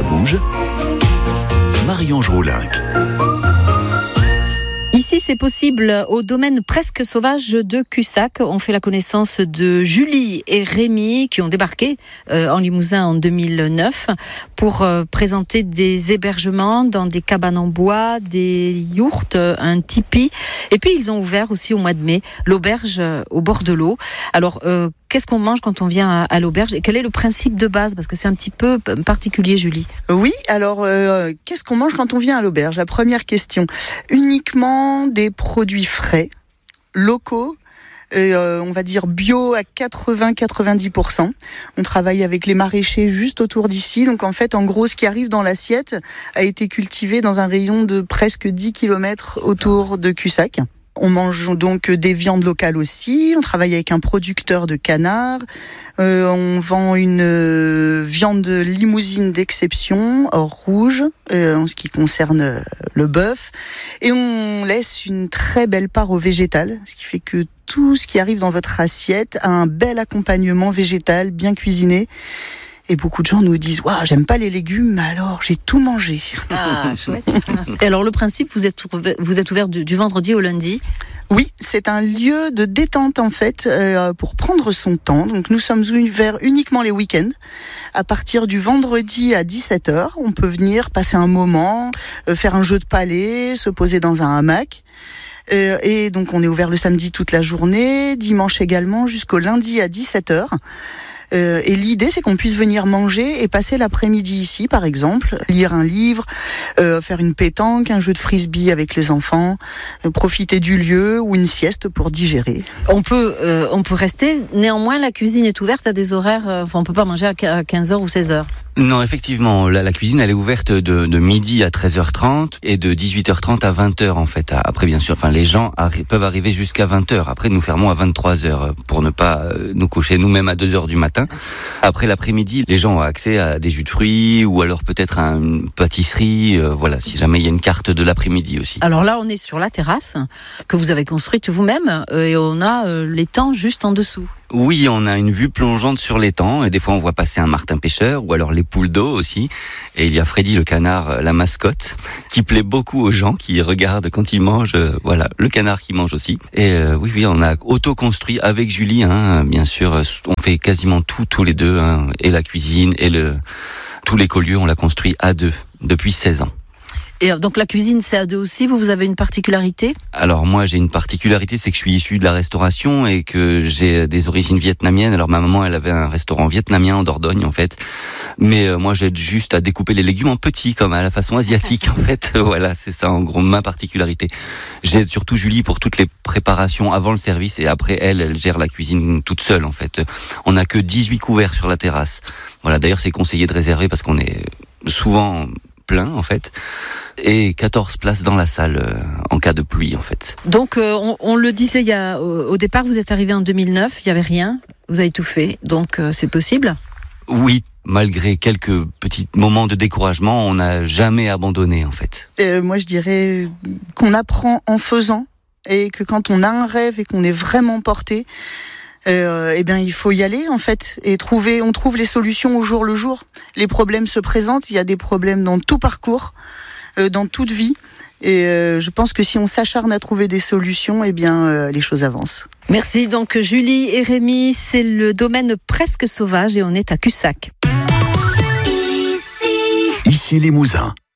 ça bouge. Marie-Ange Roulinck. Ici, c'est possible au domaine presque sauvage de Cussac. On fait la connaissance de Julie et Rémi qui ont débarqué en Limousin en 2009 pour présenter des hébergements dans des cabanes en bois, des yourtes, un tipi. Et puis, ils ont ouvert aussi au mois de mai l'auberge au bord de l'eau. Alors, qu'est-ce qu'on mange quand on vient à l'auberge et quel est le principe de base? Parce que c'est un petit peu particulier, Julie. Oui, alors qu'est-ce qu'on mange quand on vient à l'auberge? La première question. Uniquement des produits frais, locaux, on va dire bio à 80-90%. On travaille avec les maraîchers juste autour d'ici. Donc en fait, en gros, ce qui arrive dans l'assiette a été cultivé dans un rayon de presque 10 km autour de Cussac. On mange donc des viandes locales aussi. On travaille avec un producteur de canard. On vend une viande limousine d'exception, hors rouge, en ce qui concerne le bœuf. Et on laisse une très belle part au végétal, ce qui fait que tout ce qui arrive dans votre assiette a un bel accompagnement végétal, bien cuisiné. Et beaucoup de gens nous disent « Waouh, j'aime pas les légumes, mais alors j'ai tout mangé. » Ah, chouette. Et alors le principe, vous êtes ouvert du vendredi au lundi? Oui, c'est un lieu de détente en fait, pour prendre son temps. Donc nous sommes ouverts uniquement les week-ends. À partir du vendredi à 17h, on peut venir passer un moment, faire un jeu de palets, se poser dans un hamac. Et donc on est ouvert le samedi toute la journée, dimanche également, jusqu'au lundi à 17h. Et l'idée, c'est qu'on puisse venir manger et passer l'après-midi ici, par exemple, lire un livre, faire une pétanque, un jeu de frisbee avec les enfants, profiter du lieu ou une sieste pour digérer. On peut rester. Néanmoins, la cuisine est ouverte à des horaires. On peut pas manger à 15h ou 16h. Non, effectivement, la cuisine, elle est ouverte de midi à 13h30 et de 18h30 à 20h, en fait. Après, bien sûr, les gens peuvent arriver jusqu'à 20h. Après, nous fermons à 23h pour ne pas nous coucher nous-mêmes à 2h du matin. Après, l'après-midi, les gens ont accès à des jus de fruits ou alors peut-être à une pâtisserie, voilà, si jamais il y a une carte de l'après-midi aussi. Alors là, on est sur la terrasse que vous avez construite vous-même et on a l'étang juste en dessous. Oui, on a une vue plongeante sur l'étang et des fois on voit passer un martin pêcheur ou alors les poules d'eau aussi. Et il y a Freddy le canard, la mascotte, qui plaît beaucoup aux gens qui regardent quand ils mangent. Voilà, le canard qui mange aussi. Et oui, on a auto-construit avec Julie, bien sûr. On fait quasiment tout tous les deux, et la cuisine et tout l'écolieu, on l'a construit à deux depuis 16 ans. Et donc la cuisine, c'est à deux aussi. Vous avez une particularité? Alors moi, j'ai une particularité, c'est que je suis issu de la restauration et que j'ai des origines vietnamiennes. Alors ma maman, elle avait un restaurant vietnamien en Dordogne, en fait. Mais moi, j'aide juste à découper les légumes en petits, comme à la façon asiatique, en fait. Voilà, c'est ça, en gros, ma particularité. J'aide surtout Julie pour toutes les préparations avant le service et après, elle gère la cuisine toute seule, en fait. On n'a que 18 couverts sur la terrasse. Voilà, d'ailleurs, c'est conseillé de réserver parce qu'on est souvent plein, en fait. Et 14 places dans la salle en cas de pluie, en fait. Donc, on le disait au départ, vous êtes arrivé en 2009, il n'y avait rien, vous avez tout fait, donc c'est possible? Oui, malgré quelques petits moments de découragement, on n'a jamais abandonné, en fait. Moi, je dirais qu'on apprend en faisant et que quand on a un rêve et qu'on est vraiment porté, il faut y aller en fait et on trouve les solutions au jour le jour. Les problèmes se présentent, il y a des problèmes dans tout parcours, dans toute vie. Et je pense que si on s'acharne à trouver des solutions, les choses avancent. Merci. Donc Julie et Rémi, c'est le domaine presque sauvage et on est à Cussac. Ici Limousin.